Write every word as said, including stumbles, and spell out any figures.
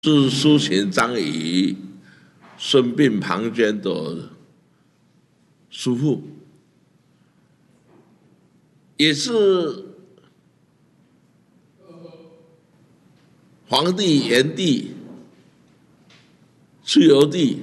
是苏秦、张仪、孙膑、庞涓的叔父，也是黄帝、炎帝、蚩尤帝